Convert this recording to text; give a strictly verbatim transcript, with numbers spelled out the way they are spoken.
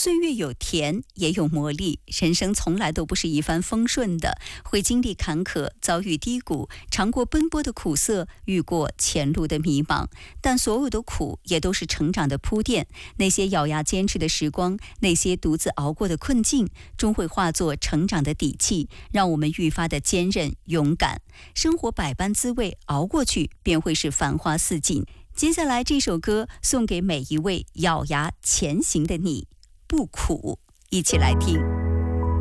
岁月有甜，也有磨砺，人生从来都不是一帆风顺的，会经历坎坷，遭遇低谷，尝过奔波的苦涩，遇过前路的迷茫。但所有的苦也都是成长的铺垫，那些咬牙坚持的时光，那些独自熬过的困境，终会化作成长的底气，让我们愈发的坚韧勇敢。生活百般滋味，熬过去便会是繁花似锦。接下来这首歌送给每一位咬牙前行的你，不苦，一起来听。